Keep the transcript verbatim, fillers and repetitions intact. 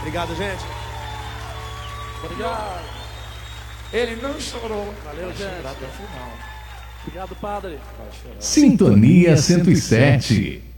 Obrigado, gente. Obrigado. Ele não chorou. Valeu, gente. Até o final. Obrigado, padre. Sintonia cento e sete.